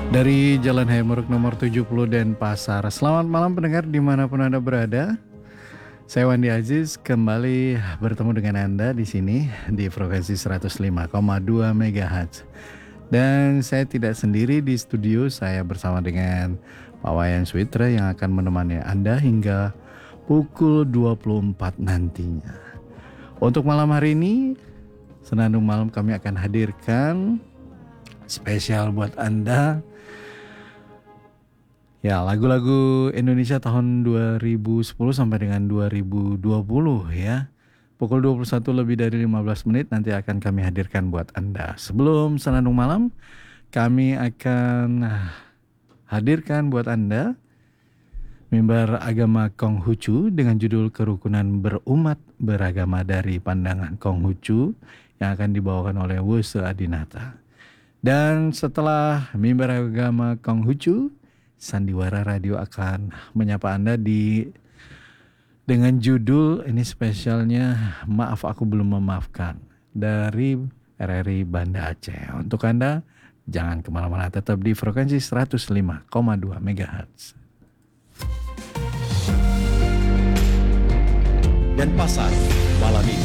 Dari Jalan Hayamuruk nomor 70 Denpasar. Selamat malam pendengar dimanapun Anda berada. Saya Wandi Aziz kembali bertemu dengan Anda di sini di frekuensi 105,2 MHz. Dan saya tidak sendiri di studio, saya bersama dengan Pak Wayan Switra yang akan menemani Anda hingga pukul 24 nantinya. Untuk malam hari ini, Senandung Malam kami akan hadirkan spesial buat Anda. Ya, lagu-lagu Indonesia tahun 2010 sampai dengan 2020 ya. Pukul 21 lebih dari 15 menit nanti akan kami hadirkan buat Anda. Sebelum Senandung Malam, kami akan hadirkan buat Anda mimbar agama Konghucu dengan judul Kerukunan Berumat Beragama dari Pandangan Konghucu yang akan dibawakan oleh Wose Adinata. Dan setelah mimbar agama Konghucu, Sandiwara Radio akan menyapa Anda dengan judul ini spesialnya Maaf Aku Belum Memaafkan dari RRI Banda Aceh. Untuk Anda jangan kemana-mana, tetap di frekuensi 105,2 MHz. Denpasar malam ini.